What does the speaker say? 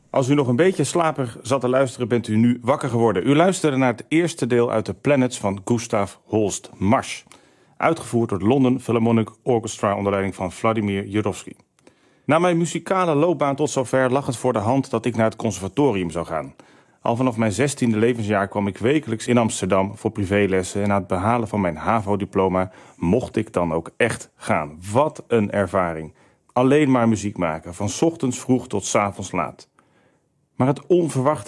Als u nog een beetje slaperig zat te luisteren, bent u nu wakker geworden. U luisterde naar het eerste deel uit de Planets van Gustav Holst, Mars. Uitgevoerd door het London Philharmonic Orchestra onder leiding van Vladimir Jurowski. Na mijn muzikale loopbaan tot zover lag het voor de hand dat ik naar het conservatorium zou gaan. Al vanaf mijn 16e levensjaar kwam ik wekelijks in Amsterdam voor privélessen en na het behalen van mijn HAVO-diploma mocht ik dan ook echt gaan. Wat een ervaring. Alleen maar muziek maken, van 's ochtends vroeg tot 's avonds laat. Maar het onverwachte